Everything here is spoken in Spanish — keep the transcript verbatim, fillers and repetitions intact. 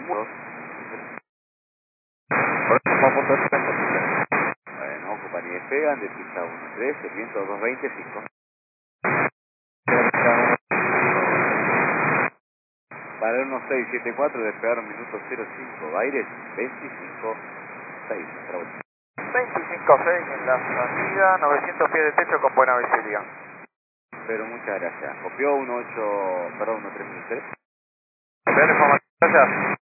dos. Bueno, compañía despegan de pista uno tres, el viento dos veinticinco. Para uno seis siete cuatro, despegaron minuto cero cinco, aires veinticinco seis. veinticinco seis en la salida, novecientos pies de techo con buena visibilidad. Pero muchas gracias. Copió uno ocho, perdón, uno tres tres. Gracias.